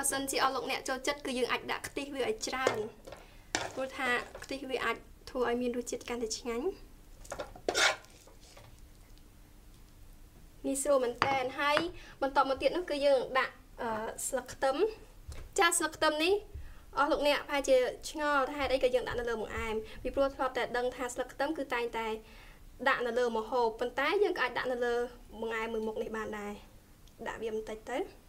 បើសិនជាអស់លោកអ្នកចូលចិត្តគឺយើងអាចដាក់ខ្ទិះវាឲ្យច្រើនព្រោះថាខ្ទិះវាអាចធ្វើឲ្យមានរសជាតិកាន់តែឆ្ងាញ់នេះស្រួលមែនតើហើយបន្តមកទៀតនោះគឺយើងដាក់ស្លឹកខ្ទឹមចាស្លឹកខ្ទឹមនេះអស់លោកអ្នកប្រហែលជាឆ្ងល់ថាហេតុអីក៏យើងដាក់នៅលើបង្អែមពីព្រោះធ្លាប់តែដឹងថាស្លឹកខ្ទឹមគឺតែងតែដាក់នៅលើម្ហូបប៉ុន្តែយើងក៏អាចដាក់នៅលើបង្អែមមួយមុខនេះបានដែរដាក់វាបន្តិចទៅ